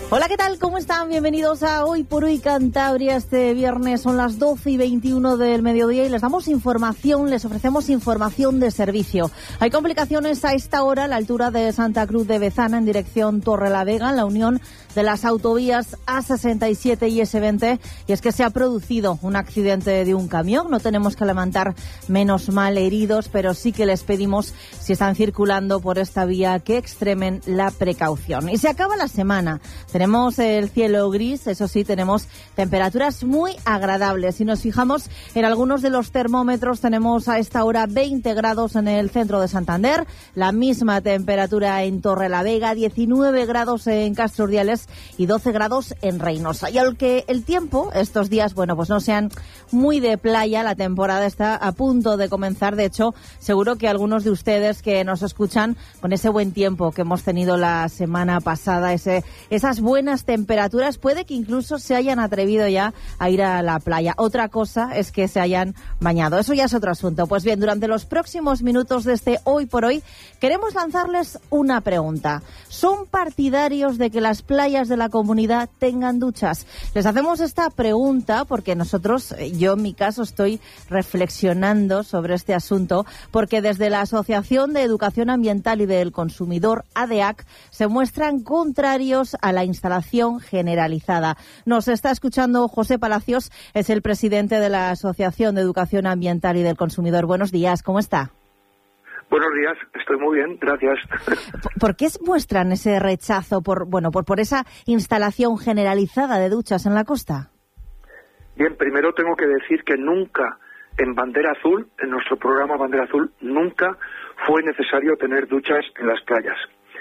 Hola, ¿qué tal? ¿Cómo están? Bienvenidos a Hoy por Hoy Cantabria. Este viernes son las 12:21 del mediodía y les damos información, les ofrecemos información de servicio. Hay complicaciones a esta hora a la altura de Santa Cruz de Bezana en dirección Torrelavega, en la unión de las autovías A67 y S20, y es que se ha producido un accidente de un camión. No tenemos que lamentar, menos mal, heridos, pero sí que les pedimos, si están circulando por esta vía, que extremen la precaución. Y se acaba la semana. Tenemos el cielo gris, eso sí, tenemos temperaturas muy agradables. Si nos fijamos en algunos de los termómetros, tenemos a esta hora 20 grados en el centro de Santander, la misma temperatura en Torrelavega, 19 grados en Castro Urdiales y 12 grados en Reynosa. Y aunque el tiempo estos días, bueno, pues no sean muy de playa, la temporada está a punto de comenzar. De hecho, seguro que algunos de ustedes que nos escuchan, con ese buen tiempo que hemos tenido la semana pasada, esas buenas temperaturas, puede que incluso se hayan atrevido ya a ir a la playa. Otra cosa es que se hayan bañado. Eso ya es otro asunto. Pues bien, durante los próximos minutos de este Hoy por Hoy, queremos lanzarles una pregunta. ¿Son partidarios de que las playas de la comunidad tengan duchas? Les hacemos esta pregunta porque nosotros, yo en mi caso, estoy reflexionando sobre este asunto, porque desde la Asociación de Educación Ambiental y del Consumidor, ADEAC, se muestran contrarios a la instalación generalizada. Nos está escuchando José Palacios, es el presidente de la Asociación de Educación Ambiental y del Consumidor. Buenos días, ¿cómo está? Buenos días, estoy muy bien, gracias. ¿Por qué muestran ese rechazo por esa instalación generalizada de duchas en la costa? Bien, primero tengo que decir que nunca en Bandera Azul, en nuestro programa Bandera Azul, nunca fue necesario tener duchas en las playas.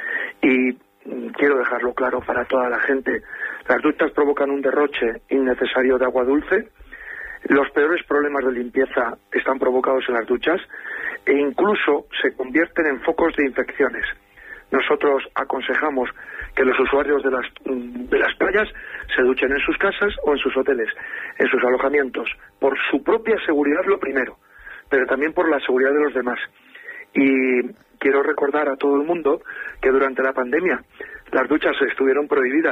Y quiero dejarlo claro para toda la gente, las duchas provocan un derroche innecesario de agua dulce. Los peores problemas de limpieza están provocados en las duchas e incluso se convierten en focos de infecciones. Nosotros aconsejamos que los usuarios de las playas se duchen en sus casas o en sus hoteles, en sus alojamientos, por su propia seguridad lo primero, pero también por la seguridad de los demás. Y quiero recordar a todo el mundo que durante la pandemia las duchas estuvieron prohibidas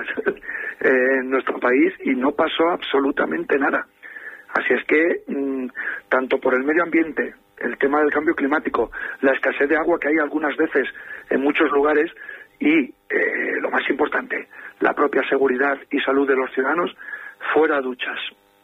en nuestro país y no pasó absolutamente nada. Así es que, tanto por el medio ambiente, el tema del cambio climático, la escasez de agua que hay algunas veces en muchos lugares y, lo más importante, la propia seguridad y salud de los ciudadanos, fuera duchas.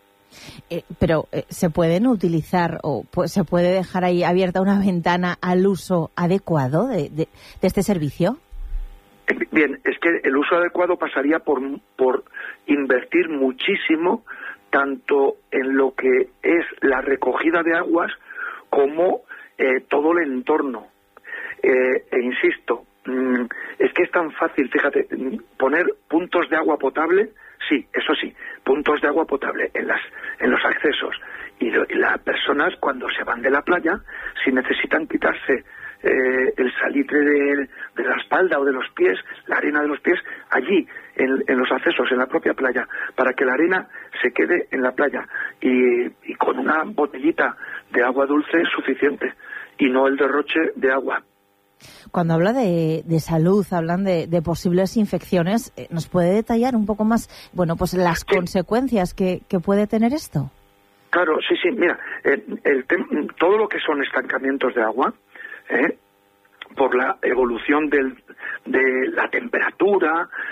Pero ¿se pueden utilizar o se puede dejar ahí abierta una ventana al uso adecuado de este servicio? Bien, es que el uso adecuado pasaría por invertir muchísimo tanto en lo que es la recogida de aguas como todo el entorno. E insisto, es que es tan fácil, fíjate, poner puntos de agua potable, sí, eso sí, puntos de agua potable en los accesos. Y las personas, cuando se van de la playa, si necesitan quitarse el salitre de la espalda o de los pies, la arena de los pies, allí, en los accesos, en la propia playa, para que la arena se quede en la playa y con una botellita de agua dulce es suficiente y no el derroche de agua. Cuando habla de salud, hablan de posibles infecciones, ¿nos puede detallar un poco más, las consecuencias que puede tener esto? Claro, sí, mira, todo lo que son estancamientos de agua, por la evolución de la temperatura,